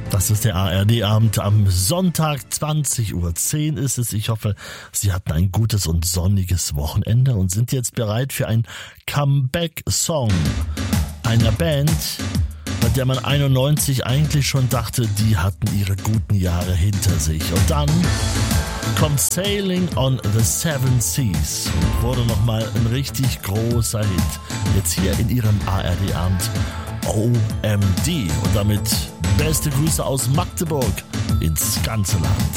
Das ist der ARD-Abend am Sonntag, 20:10 Uhr ist es. Ich hoffe, Sie hatten ein gutes und sonniges Wochenende und sind jetzt bereit für ein Comeback-Song einer Band, bei der man 91 eigentlich schon dachte, die hatten ihre guten Jahre hinter sich. Und dann kommt Sailing on the Seven Seas und wurde nochmal ein richtig großer Hit. Jetzt hier in Ihrem ARD-Abend OMD. Und damit beste Grüße aus Magdeburg ins ganze Land.